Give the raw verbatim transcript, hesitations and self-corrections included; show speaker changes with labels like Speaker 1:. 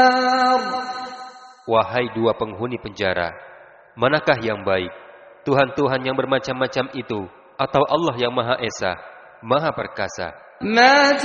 Speaker 1: Wahai dua penghuni penjara, manakah yang baik, Tuhan-Tuhan yang bermacam-macam itu, atau Allah yang Maha Esa, Maha Perkasa?